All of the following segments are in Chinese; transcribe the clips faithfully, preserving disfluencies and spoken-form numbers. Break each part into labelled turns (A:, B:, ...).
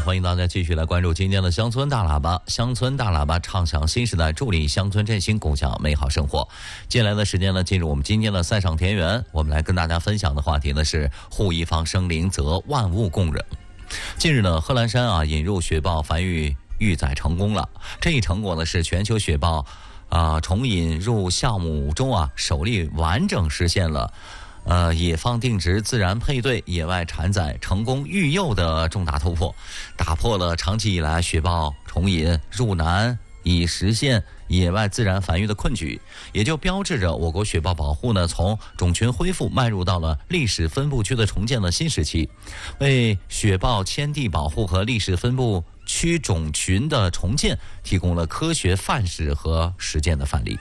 A: 欢迎大家继续来关注今天的乡村大喇叭。乡村大喇叭唱响新时代，助力乡村振兴，共享美好生活。接下来的时间呢，进入我们今天的塞上田园，我们来跟大家分享的话题呢是护一方生灵，则万物共荣。近日呢，贺兰山啊引入雪豹繁育育崽成功了，这一成果呢是全球雪豹啊重引入项目中啊首例完整实现了呃，野放定植、自然配对、野外产崽、成功育幼的重大突破，打破了长期以来雪豹重引入南以实现野外自然繁育的困局，也就标志着我国雪豹保护呢从种群恢复迈入到了历史分布区的重建的新时期，为雪豹迁地保护和历史分布区种群的重建提供了科学范式和实践的范例。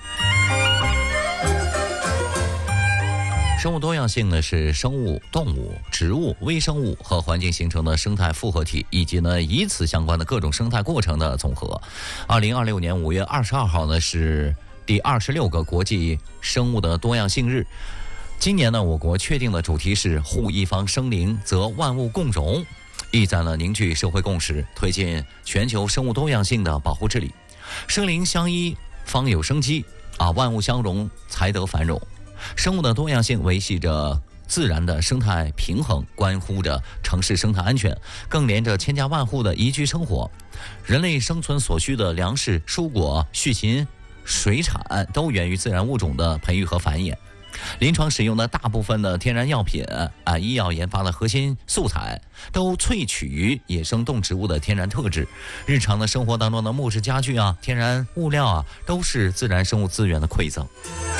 A: 生物多样性呢是生物、动物、植物、微生物和环境形成的生态复合体，以及呢与此相关的各种生态过程的总和。二零二六年五月二十二号呢是第二十六个国际生物的多样性日。今年呢，我国确定的主题是护一方生灵，则万物共荣，意在了凝聚社会共识，推进全球生物多样性的保护治理。生灵相依，方有生机啊，万物相容，才得繁荣。生物的多样性维系着自然的生态平衡，关乎着城市生态安全，更连着千家万户的宜居生活。人类生存所需的粮食、蔬果、畜禽、水产都源于自然物种的培育和繁衍。临床使用的大部分的天然药品啊，医药研发的核心素材都萃取于野生动植物的天然特质。日常的生活当中的木质家具啊、天然物料啊，都是自然生物资源的馈赠。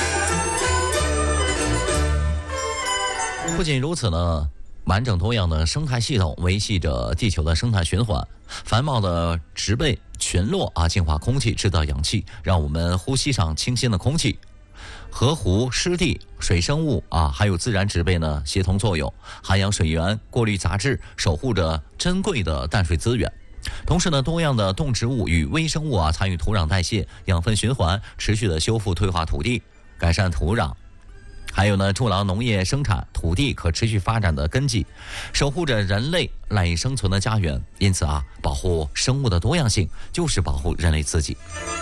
A: 不仅如此呢，完整多样的生态系统维系着地球的生态循环，繁茂的植被群落啊，净化空气，制造氧气，让我们呼吸上清新的空气。河湖、湿地、水生物啊，还有自然植被呢协同作用，涵养水源，过滤杂质，守护着珍贵的淡水资源。同时呢，多样的动植物与微生物啊参与土壤代谢、养分循环，持续的修复退化土地，改善土壤。还有呢，筑牢农业生产土地可持续发展的根基，守护着人类赖以生存的家园。因此啊，保护生物的多样性就是保护人类自己。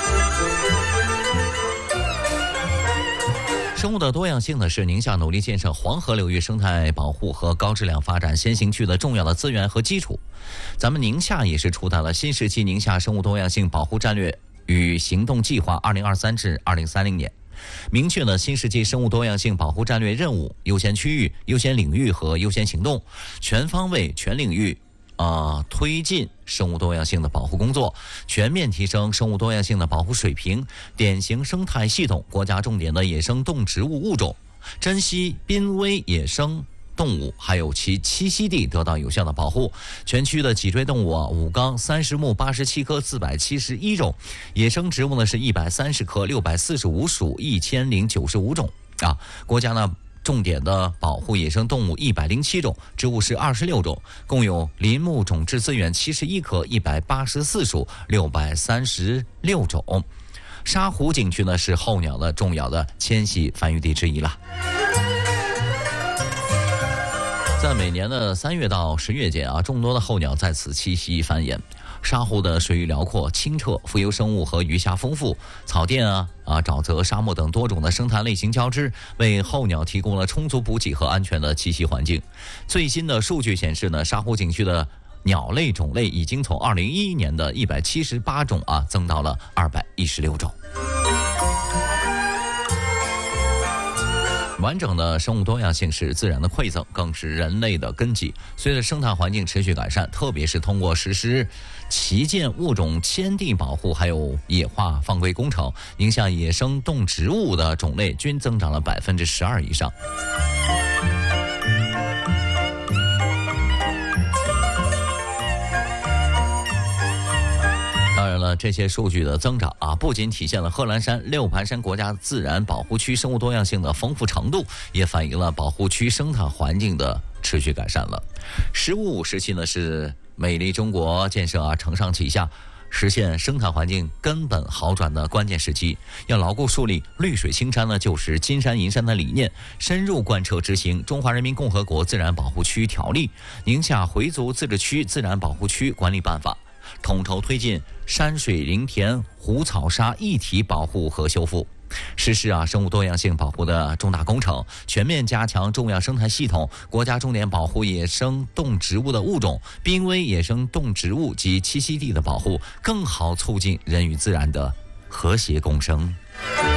A: 生物的多样性呢，是宁夏努力建设黄河流域生态保护和高质量发展先行区的重要的资源和基础。咱们宁夏也是出台了新时期宁夏生物多样性保护战略与行动计划二零二三至二零三零年。明确了新世纪生物多样性保护战略任务、优先区域、优先领域和优先行动，全方位、全领域啊、呃、推进生物多样性的保护工作，全面提升生物多样性的保护水平。典型生态系统、国家重点的野生动植物物种，珍稀濒危野生动物还有其栖息地得到有效的保护。全区的脊椎动物啊，五纲三十目八十七科四百七十一种，野生植物呢是一百三十科六百四十五属一千零九十五种啊。国家呢重点的保护野生动物一百零七种，植物是二十六种，共有林木种质资源七十一科一百八十四属六百三十六种。沙湖景区呢是候鸟的重要的迁徙繁育地之一了。在每年的三月到十月间啊，众多的候鸟在此栖息繁衍。沙湖的水域辽阔清澈，浮游生物和鱼虾丰富，草甸啊啊沼泽、沙漠等多种的生态类型交织，为候鸟提供了充足补给和安全的栖息环境。最新的数据显示呢，沙湖景区的鸟类种类已经从二零一一年的一百七十八种啊增到了二百一十六种。完整的生物多样性是自然的馈赠，更是人类的根基。随着生态环境持续改善，特别是通过实施旗舰物种迁地保护还有野化放归工程，宁夏野生动植物的种类均增长了百分之十二以上。当然了，这些数据的增长啊，不仅体现了贺兰山六盘山国家自然保护区生物多样性的丰富程度，也反映了保护区生态环境的持续改善了。十五五时期呢，是美丽中国建设啊承上启下。 实现生态环境根本好转的关键时期，要牢固树立绿水青山呢就是金山银山的理念，深入贯彻执行《中华人民共和国自然保护区条例》、《宁夏回族自治区自然保护区管理办法》，统筹推进山水林田湖草沙一体保护和修复，实施啊生物多样性保护的重大工程，全面加强重要生态系统、国家重点保护野生动植物的物种、濒危野生动植物及栖息地的保护，更好促进人与自然的和谐共生。